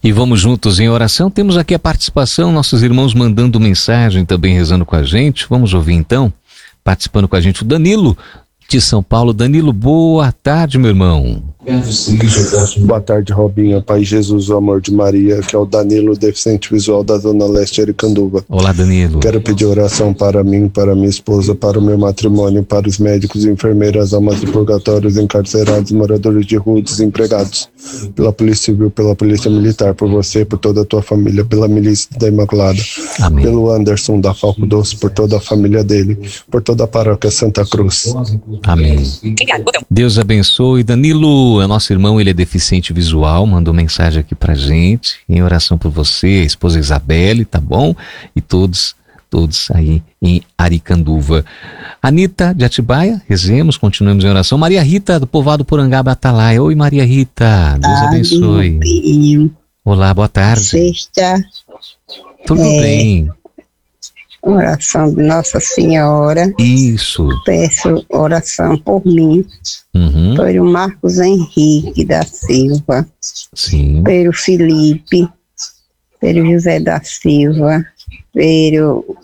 E vamos juntos em oração. Temos aqui a participação, nossos irmãos mandando mensagem, também rezando com a gente. Vamos ouvir então, participando com a gente, o Danilo de São Paulo. Danilo, boa tarde, meu irmão. Boa tarde, Robinho. Pai Jesus, o amor de Maria, que é o Danilo, deficiente visual da Zona Leste de Aricanduva. Olá, Danilo. Quero pedir oração para mim, para minha esposa, para o meu matrimônio, para os médicos, enfermeiras, almas de purgatórios, encarcerados, moradores de rua, desempregados, pela Polícia Civil, pela Polícia Militar, por você, por toda a tua família, pela Milícia da Imaculada, Amém. Pelo Anderson da Falco Doce, por toda a família dele, por toda a paróquia Santa Cruz. Amém. Deus abençoe. Danilo é nosso irmão, ele é deficiente visual, mandou mensagem aqui pra gente, em oração por você, a esposa Isabelle, tá bom? E todos aí em Aricanduva. Anita de Atibaia, rezemos, continuamos em oração. Maria Rita, do povoado Porangaba, Atalaia. Oi, Maria Rita, Deus abençoe. Olá, boa tarde. Sexta. Tudo bem? Oração de Nossa Senhora. Isso. Peço oração por mim, pelo Marcos Henrique da Silva, Sim. pelo Felipe, pelo José da Silva, pelo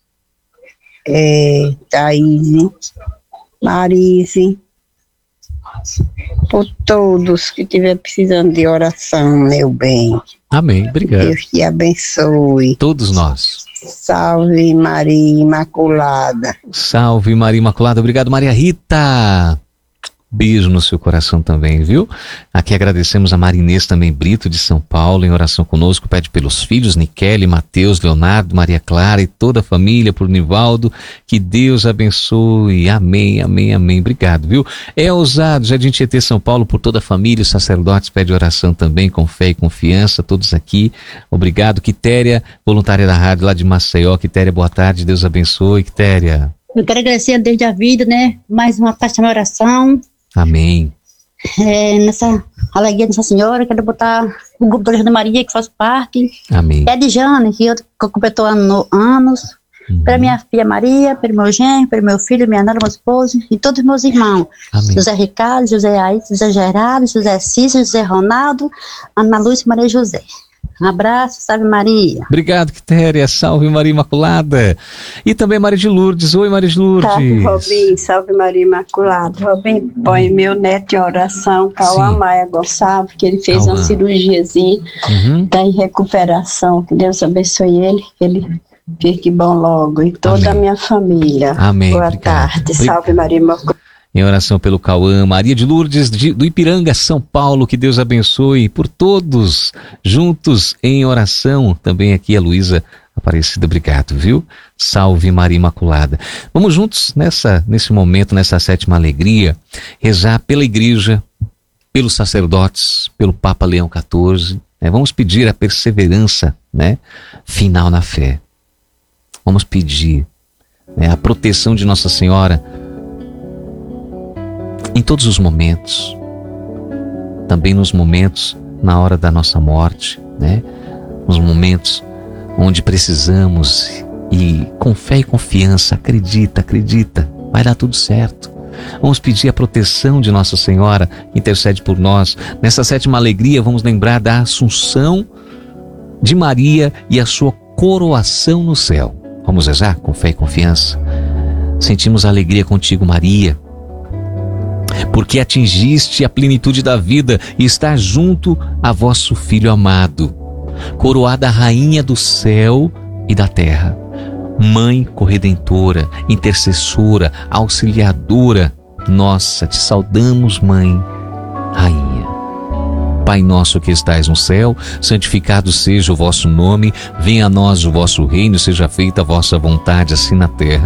Thaís, Marise, por todos que estiver precisando de oração, meu bem. Amém, obrigado. Deus te abençoe. Todos nós. Salve Maria Imaculada. Salve Maria Imaculada, obrigado Maria Rita. Beijo no seu coração também, viu? Aqui agradecemos a Marinês também Brito de São Paulo, em oração conosco, pede pelos filhos Niquele, Mateus, Leonardo, Maria Clara e toda a família, por Nivaldo, que Deus abençoe, amém, amém, amém, obrigado, viu? Elza, do Jardim Tietê, São Paulo, por toda a família, os sacerdotes pede oração também, com fé e confiança, todos aqui, obrigado. Quitéria, voluntária da rádio lá de Maceió. Quitéria, boa tarde, Deus abençoe. Quitéria. Eu quero agradecer a Deus da vida, né? Mais uma parte da minha oração. Amém. Nessa alegria dessa senhora, quero botar o grupo da Legião da Maria, que faz parte. Amém. É de Jane, que completou anos. Para minha filha Maria, para meu genro, para meu filho, minha nora, meu esposo e todos os meus irmãos. Amém. José Ricardo, José Aís, José Gerardo, José Cícero, José Ronaldo, Ana Lúcia e Maria José. Um abraço, salve Maria. Obrigado, Quitéria, salve Maria Imaculada. E também Maria de Lourdes. Oi, Maria de Lourdes. Salve, Robin, salve Maria Imaculada. Robin, põe meu neto em oração, Cauã Maia Gonçalves, que ele fez uma cirurgiazinha, tá em recuperação, que Deus abençoe ele, que ele fique bom logo, e toda a minha família. Amém. Boa Obrigado. tarde, salve Maria Imaculada. Em oração pelo Cauã, Maria de Lourdes, do Ipiranga, São Paulo, que Deus abençoe por todos, juntos em oração. Também aqui a Luísa Aparecida, obrigado, viu? Salve Maria Imaculada. Vamos juntos nesse momento, nessa sétima alegria, rezar pela igreja, pelos sacerdotes, pelo Papa Leão XIV, né? Vamos pedir a perseverança, né, final na fé. Vamos pedir, né, a proteção de Nossa Senhora em todos os momentos, também nos momentos na hora da nossa morte, né? Nos momentos onde precisamos, e com fé e confiança, acredita, vai dar tudo certo. Vamos pedir a proteção de Nossa Senhora, que intercede por nós. Nessa sétima alegria, vamos lembrar da Assunção de Maria e a sua coroação no céu. Vamos rezar com fé e confiança. Sentimos a alegria contigo, Maria, porque atingiste a plenitude da vida e está junto a vosso Filho amado, coroada Rainha do céu e da terra, Mãe corredentora, intercessora, auxiliadora nossa, te saudamos, Mãe, Rainha. Pai nosso que estais no céu, santificado seja o vosso nome, venha a nós o vosso reino, seja feita a vossa vontade, assim na terra